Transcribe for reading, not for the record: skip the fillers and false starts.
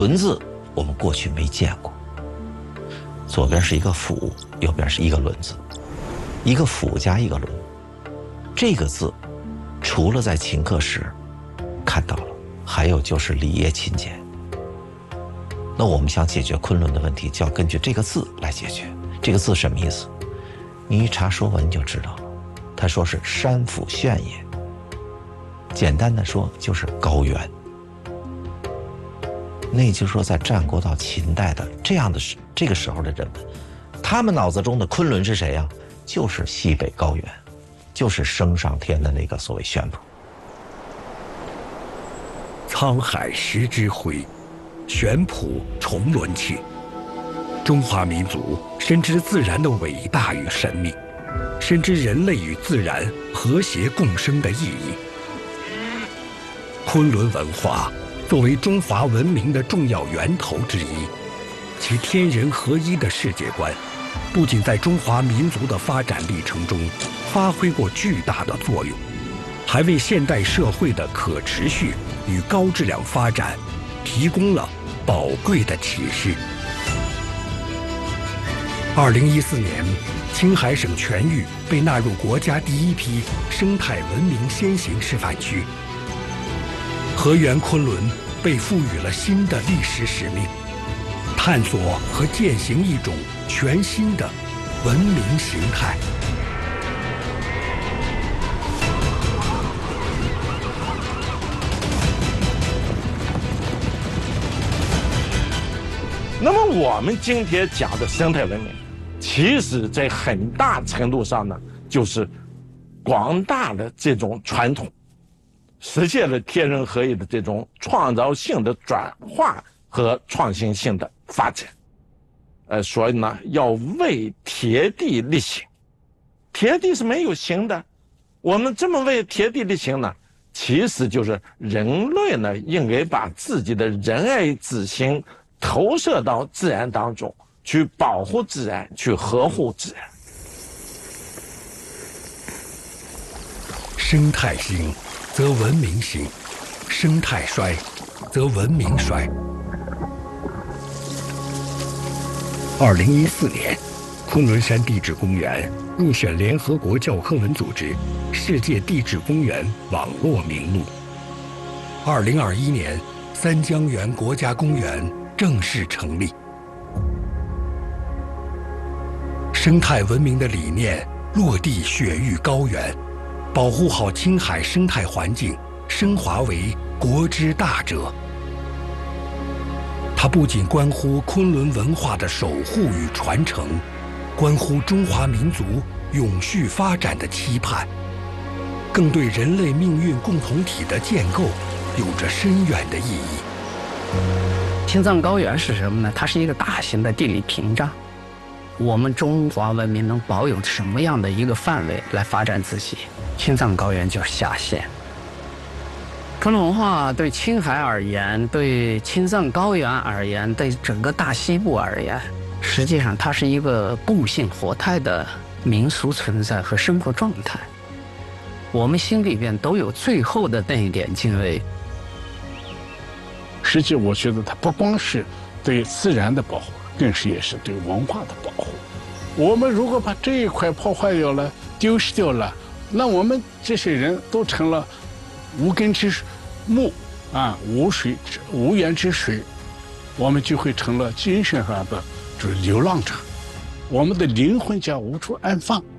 轮字我们过去没见过，左边是一个斧，右边是一个轮字，一个斧加一个轮。这个字除了在秦刻时看到了，还有就是里耶秦简。那我们想解决昆仑的问题，就要根据这个字来解决。这个字什么意思？你一查《说文》就知道了。他说是山府炫也，简单的说就是高原。那也就是说，在战国到秦代的这个时候的人们，他们脑子中的昆仑是谁呀？就是西北高原，就是升上天的那个所谓玄叵。 沧海石之辉，玄叵重伦庆。中华民族深知自然的伟大与神秘，深知人类与自然和谐共生的意义。昆仑文化作为中华文明的重要源头之一，其天人合一的世界观，不仅在中华民族的发展历程中发挥过巨大的作用，还为现代社会的可持续与高质量发展提供了宝贵的启示。2014年，青海省全域被纳入国家第一批生态文明先行示范区。河源昆仑被赋予了新的历史使命，探索和践行一种全新的文明形态。 那么我们今天讲的生态文明，其实在很大程度上呢，就是广大的这种传统，实现了天人合一的这种创造性的转化和创新性的发展。所以呢，要为天地力行。天地是没有形的，我们这么为天地力行呢，其实就是人类呢，应该把自己的仁爱之心投射到自然当中，去保护自然，去呵护自然。 生态兴，则文明兴；生态衰，则文明衰。2014年，昆仑山地质公园入选联合国教科文组织世界地质公园网络名录。2021年，三江源国家公园正式成立。生态文明的理念落地雪域高原，保护好青海生态环境，升华为国之大者。它不仅关乎昆仑文化的守护与传承，关乎中华民族永续发展的期盼，更对人类命运共同体的建构有着深远的意义。 青藏高原是什么呢？它是一个大型的地理屏障。我们中华文明能保有什么样的一个范围来发展自己？青藏高原就是下限。昆仑文化对青海而言，对青藏高原而言，对整个大西部而言，实际上它是一个共性活态的民俗存在和生活状态。我们心里边都有最后的那一点敬畏。 实际我觉得它不光是对自然的保护，更是也是对文化的保护。我们如果把这一块破坏掉了、丢失掉了，那我们这些人都成了无根之木啊，无源之水，我们就会成了精神上的就是流浪者，我们的灵魂将无处安放。